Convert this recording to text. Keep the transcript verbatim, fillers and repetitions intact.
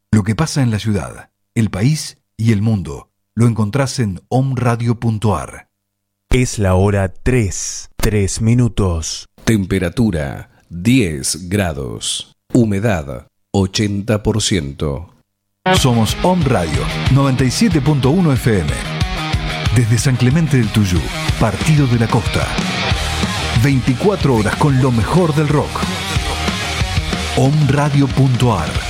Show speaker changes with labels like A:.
A: Lo que pasa en la ciudad, el país y el mundo lo encontrás en omradio punto ar.
B: Es la hora tres, tres minutos.
C: Temperatura diez grados. Humedad ochenta por ciento.
A: Somos Om Radio noventa y siete punto uno F M. Desde San Clemente del Tuyú, Partido de la Costa. veinticuatro horas con lo mejor del rock. omradio punto ar.